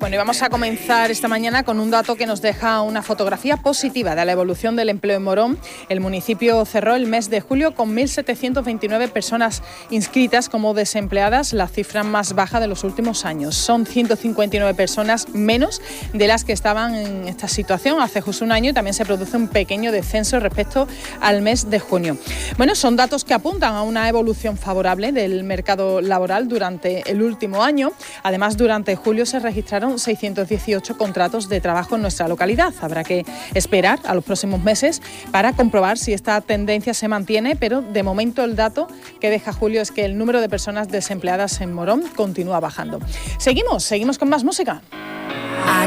Bueno, y vamos a comenzar esta mañana con un dato que nos deja una fotografía positiva de la evolución del empleo en Morón. El municipio cerró el mes de julio con 1.729 personas inscritas como desempleadas, la cifra más baja de los últimos años. Son 159 personas menos de las que estaban en esta situación hace justo un año, y también se produce un pequeño descenso respecto al mes de junio. Bueno, son datos que apuntan a una evolución favorable del mercado laboral durante el último año. Además, durante julio se registraron 618 contratos de trabajo en nuestra localidad. Habrá que esperar a los próximos meses para comprobar si esta tendencia se mantiene, pero de momento el dato que deja julio es que el número de personas desempleadas en Morón continúa bajando. Seguimos con más música.